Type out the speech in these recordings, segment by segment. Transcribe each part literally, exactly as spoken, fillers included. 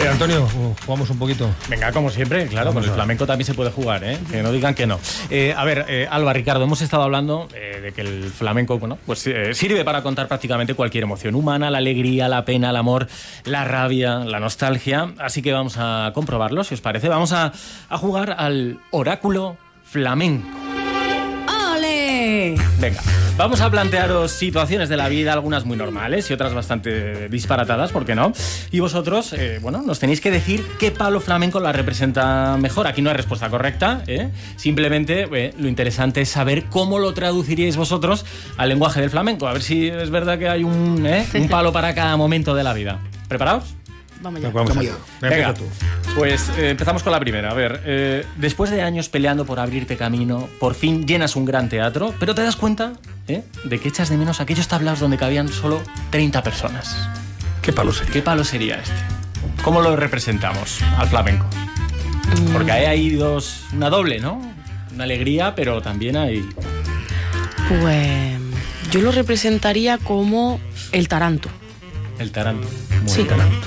Eh, Antonio, jugamos un poquito. Venga, como siempre, claro, Vamos con el a... flamenco también se puede jugar, ¿eh? Que no digan que no. Eh, a ver, eh, Alba, Ricardo, hemos estado hablando eh, de que el flamenco, bueno, pues eh, sirve para contar prácticamente cualquier emoción humana, la alegría, la pena, el amor, la rabia, la nostalgia. Así que vamos a comprobarlo, si os parece. Vamos a, a jugar al oráculo flamenco. ¡Ole! Venga, vamos a plantearos situaciones de la vida, algunas muy normales y otras bastante disparatadas, ¿por qué no? Y vosotros, eh, bueno, nos tenéis que decir qué palo flamenco la representa mejor. Aquí no hay respuesta correcta, ¿eh? Simplemente eh, lo interesante es saber cómo lo traduciríais vosotros al lenguaje del flamenco. A ver si es verdad que hay un, ¿eh? un palo para cada momento de la vida. ¿Preparados? Vamos ya. Vamos allá. Venga, tú. Pues eh, empezamos con la primera. A ver, eh, después de años peleando por abrirte camino, por fin llenas un gran teatro, pero te das cuenta ¿eh? de que echas de menos aquellos tablaos donde cabían solo treinta personas. ¿Qué palo sería? ¿Qué palo sería este? ¿Cómo lo representamos al flamenco? Porque hay ahí dos, una doble, ¿no? Una alegría, pero también hay... Pues yo lo representaría como el taranto. El taranto. Muy sí. El taranto.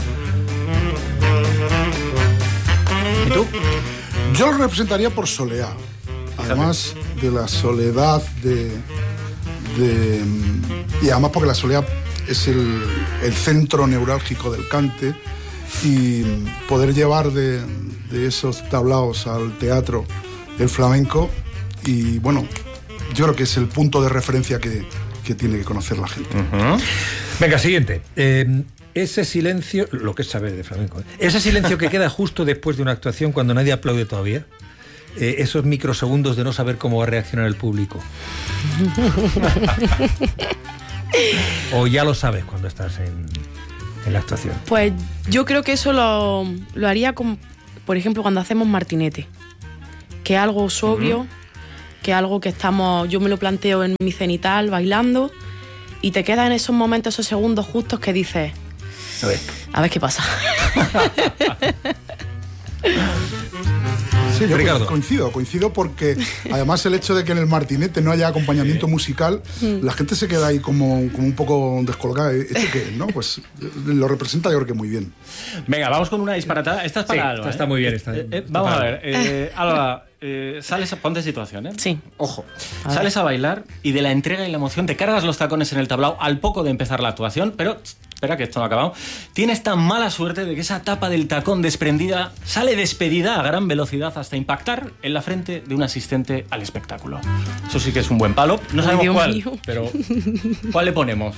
¿Y tú? Yo lo representaría por soleá. Además de la soledad de, de y además porque la soleá es el, el centro neurálgico del cante, y poder llevar de, de esos tablaos al teatro el flamenco, y bueno, yo creo que es el punto de referencia que, que tiene que conocer la gente. Uh-huh. Venga, siguiente. Eh, ese silencio, lo que es saber de flamenco, ¿eh? Ese silencio que queda justo después de una actuación cuando nadie aplaude todavía. Eh, esos microsegundos de no saber cómo va a reaccionar el público. O ya lo sabes cuando estás en, en la actuación. Pues yo creo que eso lo, lo haría, con, por ejemplo, cuando hacemos martinete, que es algo sobrio, uh-huh. que es algo que estamos, yo me lo planteo en mi cenital bailando, y te quedas en esos momentos, esos segundos justos que dices, a ver, a ver qué pasa. Sí, yo Ricardo. coincido, coincido porque además el hecho de que en el martinete no haya acompañamiento musical, la gente se queda ahí como, como un poco descolgada. ¿Esto qué es, no? Pues lo representa yo creo que muy bien. Venga, vamos con una disparatada. Esta es para sí, Alba. Está, ¿eh? muy bien. Está, eh, eh, está vamos a ver. Eh, Alba, eh, sales a, ponte situación, ¿eh? Sí. Ojo. A sales a bailar y de la entrega y la emoción te cargas los tacones en el tablao al poco de empezar la actuación, pero... Espera, que esto no ha acabado. Tienes tan mala suerte de que esa tapa del tacón desprendida sale despedida a gran velocidad hasta impactar en la frente de un asistente al espectáculo. Eso sí que es un buen palo. No sabemos Dios cuál, mío. pero ¿cuál le ponemos?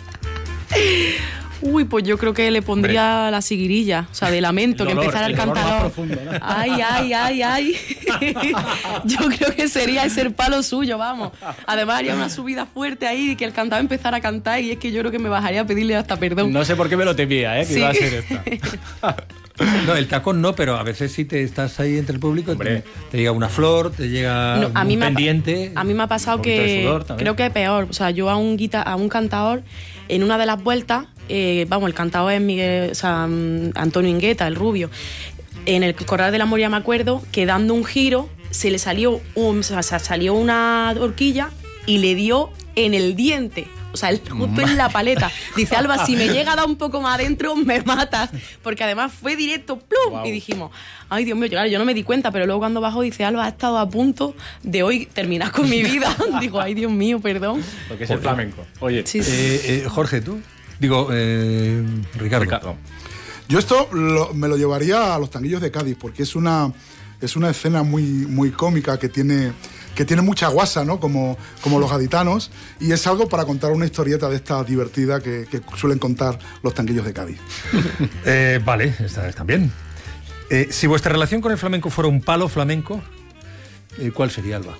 Uy, pues yo creo que le pondría Hombre. la siguirilla, o sea, de lamento, dolor, que empezara el, el cantador. Profundo, ¿no? Ay, ay, ay, ay. Yo creo que sería ese el palo suyo, vamos. Además haría una subida fuerte ahí y que el cantador empezara a cantar, y es que yo creo que me bajaría a pedirle hasta perdón. No sé por qué me lo temía, ¿eh? Que sí. iba a ser esta. No, el tacón no, pero a veces sí te estás ahí entre el público, te, te llega una flor, te llega no, a un mí pendiente. Me ha, a mí me ha pasado que creo que es peor. O sea, yo a un, guita, a un cantador, en una de las vueltas, eh, vamos, el cantador es Miguel, o sea, Antonio Ingueta, el rubio. En el Corral de la Moria me acuerdo que dando un giro se le salió, un, o sea, salió una horquilla y le dio en el diente. O sea, justo en la paleta. Dice, Alba, si me llega a dar un poco más adentro, me matas. Porque además fue directo, ¡plum! Wow. Y dijimos, ay, Dios mío, claro, yo no me di cuenta, pero luego cuando bajó dice, Alba, ha estado a punto de hoy terminar con mi vida. Digo, ay, Dios mío, perdón. Porque es el flamenco. Oye, sí, sí. Eh, eh, Jorge, ¿tú? Digo, eh, Ricardo. Ricardo. Yo esto lo, me lo llevaría a los Tanguillos de Cádiz, porque es una, es una escena muy, muy cómica que tiene... que tiene mucha guasa, ¿no? Como, como los gaditanos, y es algo para contar una historieta de esta divertida que, que suelen contar los Tanguillos de Cádiz. eh, vale, está, está bien. Eh, si vuestra relación con el flamenco fuera un palo flamenco, eh, ¿cuál sería, Alba?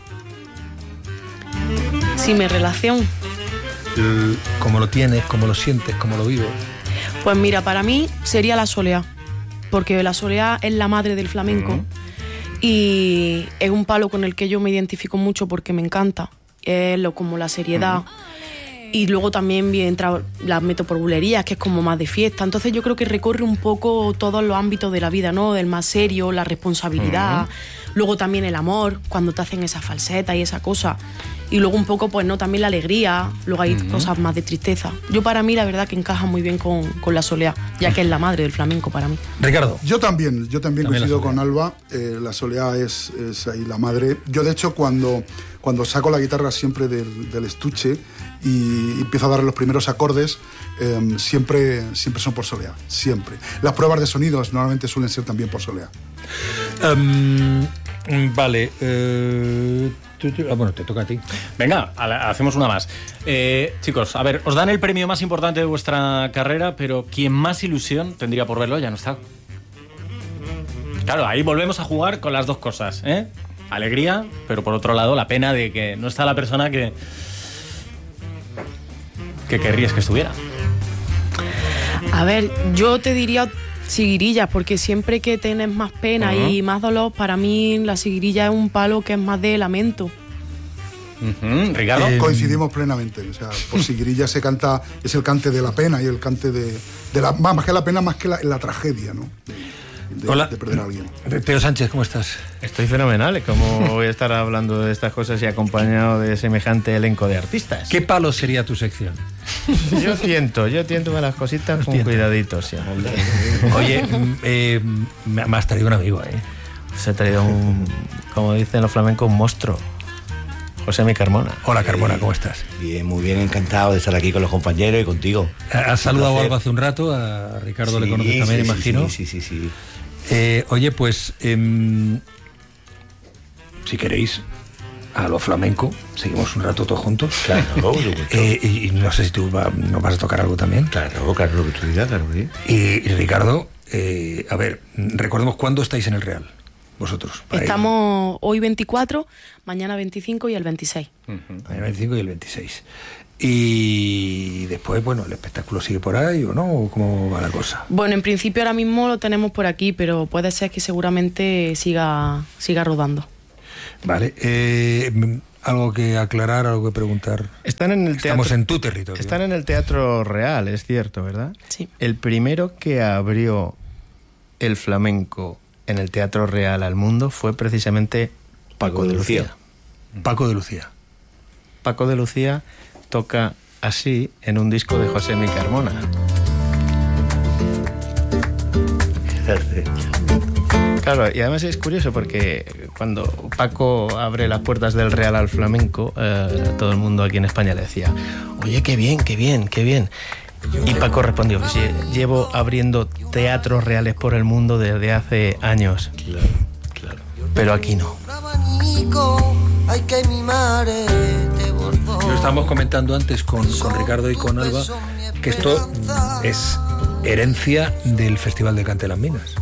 Si mi relación... El, ¿Cómo lo tienes, cómo lo sientes, cómo lo vives? Pues mira, para mí sería la soleá, porque la soleá es la madre del flamenco. Uh-huh. Y es un palo con el que yo me identifico mucho porque me encanta. Es lo, como la seriedad. Uh-huh. Y luego también entra, las meto por bulerías, que es como más de fiesta. Entonces yo creo que recorre un poco todos los ámbitos de la vida, ¿no? Del más serio, la responsabilidad. Uh-huh. Luego también el amor, cuando te hacen esa falseta y esa cosa. Y luego un poco, pues no, también la alegría, luego hay uh-huh. cosas más de tristeza. Yo para mí la verdad que encaja muy bien con, con la soleá, ya que es la madre del flamenco para mí. Ricardo. Yo también, yo también, también coincido con Alba, eh, la soleá es, es ahí la madre. Yo de hecho cuando, cuando saco la guitarra siempre del, del estuche y empiezo a dar los primeros acordes, eh, siempre, siempre son por soleá, siempre. Las pruebas de sonidos normalmente suelen ser también por soleá. Um, vale, eh... Ah, bueno, te toca a ti. Venga, hacemos una más. Eh, chicos, a ver, os dan el premio más importante de vuestra carrera, pero quien más ilusión tendría por verlo ya no está. Claro, ahí volvemos a jugar con las dos cosas, ¿eh? Alegría, pero por otro lado la pena de que no está la persona que que querrías que estuviera. A ver, yo te diría Siguirilla, porque siempre que tienes más pena uh-huh. y más dolor, para mí la siguirilla es un palo que es más de lamento. Uh-huh. Ricardo. Eh, Coincidimos plenamente. O sea, por siguirilla se canta, es el cante de la pena y el cante de, de la, más que la pena, más que la, la tragedia, ¿no? De, Hola. de perder a alguien. Teo Sánchez, ¿cómo estás? Estoy fenomenal. ¿Cómo voy a estar hablando de estas cosas y acompañado de semejante elenco de artistas? ¿Qué palo sería tu sección? Yo tiento, yo tiento a las cositas con tiento. cuidadito siempre. Oye, eh, me has traído un amigo, ¿eh? Se ha traído un, como dicen los flamencos, un monstruo. Josemi Carmona. Hola Carmona, ¿cómo estás? Bien, muy bien, encantado de estar aquí con los compañeros y contigo. ¿Has saludado algo hace un rato? A Ricardo sí, le conoces también, sí, imagino. Sí, sí, sí, sí. Eh, oye, pues, eh, si queréis, a lo flamenco, seguimos un rato todos juntos. Claro, eh, y, y no sé si tú va, nos vas a tocar algo también. Claro, claro, lo que tú digas, claro. ¿Sí? Y, y Ricardo, eh, a ver, recordemos cuándo estáis en el Real, vosotros. Estamos ir. Hoy veinticuatro, mañana veinticinco y el veintiséis. Uh-huh. Mañana veinticinco y el veintiséis. Y después, bueno, ¿el espectáculo sigue por ahí o no? ¿O cómo va la cosa? Bueno, en principio ahora mismo lo tenemos por aquí, pero puede ser que seguramente siga, siga rodando. Vale. Eh, ¿Algo que aclarar, algo que preguntar? Están en el Estamos teatro, en tu territorio. Están en el Teatro Real, es cierto, ¿verdad? Sí. El primero que abrió el flamenco en el Teatro Real al mundo fue precisamente Paco, Paco de Lucía. Lucía. Paco de Lucía. Paco de Lucía toca así en un disco de Josemi Carmona. Claro, y además es curioso porque cuando Paco abre las puertas del Real al flamenco, eh, todo el mundo aquí en España le decía: oye, qué bien, qué bien, qué bien. Y Paco respondió: pues llevo abriendo teatros reales por el mundo desde hace años. Claro, claro. Pero aquí no. Lo estábamos comentando antes con, con Ricardo y con Alba, que esto es herencia del Festival de Cante de las Minas.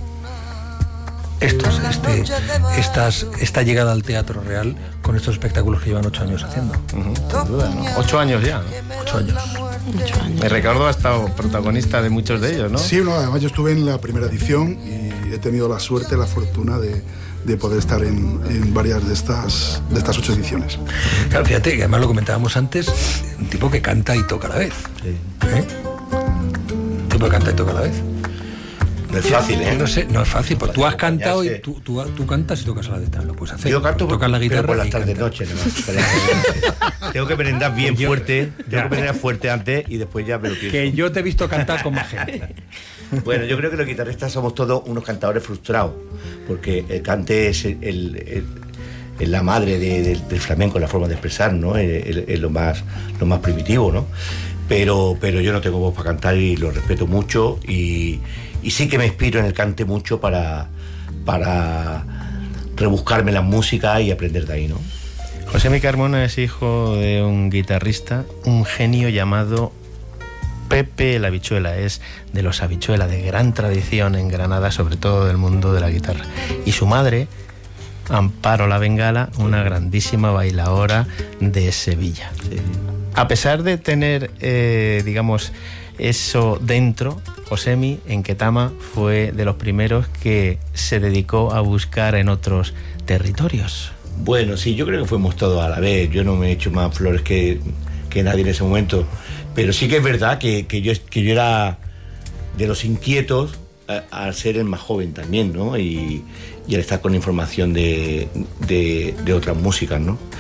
Estos, este, estas, esta llegada al Teatro Real con estos espectáculos que llevan ocho años haciendo. Uh-huh, sin duda, ¿no? Ocho años ya, ¿no? Ocho años. Ocho años. Me Ricardo ha estado protagonista de muchos de ellos, ¿no? Sí, no, además yo estuve en la primera edición y he tenido la suerte, la fortuna de, de poder estar en, en varias de estas, de estas ocho ediciones. Claro, fíjate, que además lo comentábamos antes, un tipo que canta y toca a la vez. Sí. ¿Eh? Un tipo que canta y toca a la vez. No es fácil, ¿eh? No sé, no es fácil, porque tú has cantado y acompañarse. tú, tú, tú cantas y tocas a la vez, lo puedes hacer. Yo canto tocas la guitarra pero por las y tardes cantas. noche, ¿no? Tengo que merendar bien Yo- fuerte, tengo Ya. que merendar fuerte antes y después ya me lo pienso. Que yo te he visto cantar con más gente. Bueno, yo creo que los guitarristas somos todos unos cantadores frustrados, porque el cante es el, el- el- es la madre de- del, del flamenco, la forma de expresar, ¿no? Es, es- es lo más, lo más primitivo, ¿no? Pero, pero yo no tengo voz para cantar y lo respeto mucho y, y sí que me inspiro en el cante mucho para, para rebuscarme la música y aprender de ahí, ¿no? Josemi Carmona es hijo de un guitarrista, un genio llamado Pepe el Habichuela. Es de los Habichuela, de gran tradición en Granada, sobre todo del mundo de la guitarra. Y su madre, Amparo la Bengala, una grandísima bailaora de Sevilla. Sí. A pesar de tener, eh, digamos, eso dentro, Josemi en Ketama fue de los primeros que se dedicó a buscar en otros territorios. Bueno, sí, yo creo que fuimos todos a la vez. Yo no me he hecho más flores que, que nadie en ese momento. Pero sí que es verdad que, que, yo, que yo era de los inquietos a, al ser el más joven también, ¿no? Y, y al estar con información de, de, de otras músicas, ¿no?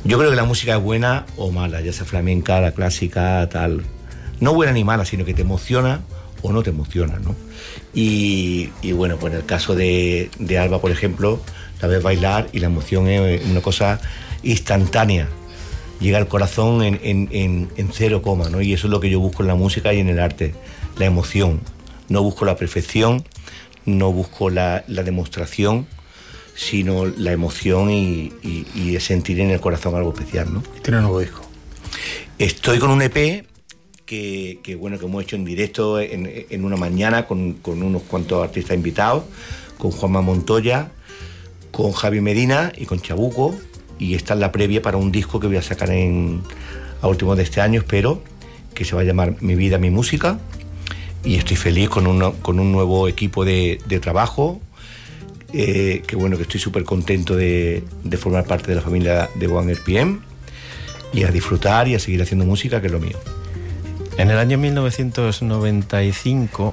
Yo creo que la música es buena o mala, ya sea flamenca, la clásica, tal. No buena ni mala, sino que te emociona o no te emociona, ¿no? Y, y bueno, pues en el caso de, de Alba, por ejemplo, la ves bailar y la emoción es una cosa instantánea. Llega al corazón en, en, en, en cero coma, ¿no? Y eso es lo que yo busco en la música y en el arte, la emoción. No busco la perfección, no busco la, la demostración, sino la emoción y, y, y sentir en el corazón algo especial, ¿no? Y tiene un nuevo disco. Estoy con un E P que, que bueno, que hemos hecho en directo en, en una mañana con, con unos cuantos artistas invitados, con Juanma Montoya, con Javi Medina y con Chabuco, y esta es la previa para un disco que voy a sacar en, a últimos de este año, espero, que se va a llamar Mi Vida, Mi Música, y estoy feliz con, una, con un nuevo equipo de, de trabajo, eh, que bueno, que estoy súper contento de, de formar parte de la familia de One R P M, y a disfrutar y a seguir haciendo música, que es lo mío. En el año mil novecientos noventa y cinco,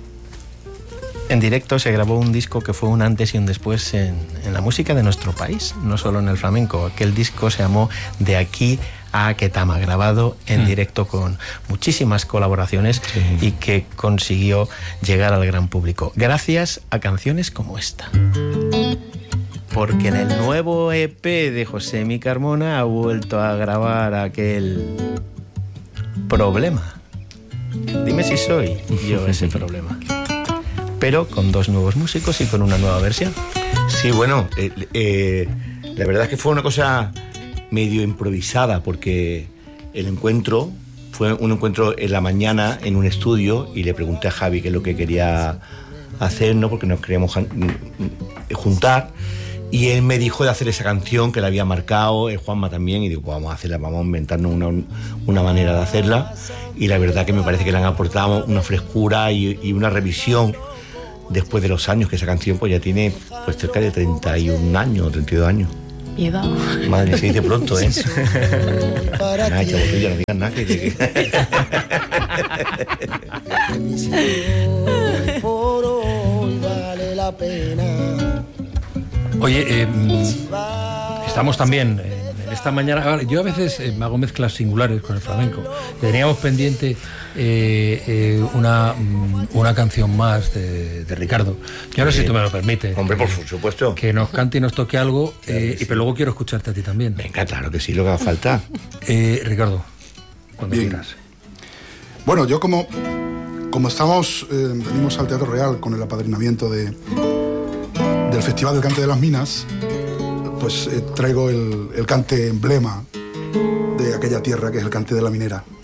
en directo se grabó un disco que fue un antes y un después en, en la música de nuestro país, no solo en el flamenco. Aquel disco se llamó De aquí a Aketama, grabado en mm. directo con muchísimas colaboraciones, sí. y que consiguió llegar al gran público, gracias a canciones como esta. Porque en el nuevo E P de Josemi Carmona ha vuelto a grabar aquel Problema. Dime si soy yo ese problema. Pero con dos nuevos músicos y con una nueva versión. Sí, bueno, eh, eh, la verdad es que fue una cosa medio improvisada, porque el encuentro fue un encuentro en la mañana en un estudio, y le pregunté a Javi qué es lo que quería hacer, ¿no? Porque nos queríamos juntar, y él me dijo de hacer esa canción que la había marcado, el Juanma también, y digo, pues vamos a hacerla, vamos a inventarnos una, una manera de hacerla, y la verdad que me parece que le han aportado una frescura y, y una revisión después de los años, que esa canción pues ya tiene pues cerca de treinta y un años, treinta y dos años. Mi edad. Madre, se dice pronto, ¿eh? Nada, chabotillo, no digas nada que... que... Oye, eh, estamos también en esta mañana. Yo a veces eh, me hago mezclas singulares con el flamenco. Teníamos pendiente eh, eh, una, una canción más de, de Ricardo. Yo no sé si tú me lo permites. Hombre, por eh, supuesto. Que nos cante y nos toque algo, eh, sí. y, pero luego quiero escucharte a ti también. Venga, claro que sí, lo que haga falta. eh, Ricardo, cuando Bien. quieras. Bueno, yo como, como estamos, eh, venimos al Teatro Real con el apadrinamiento de... del Festival del Cante de las Minas, pues eh, traigo el, el cante emblema de aquella tierra, que es el cante de la minera.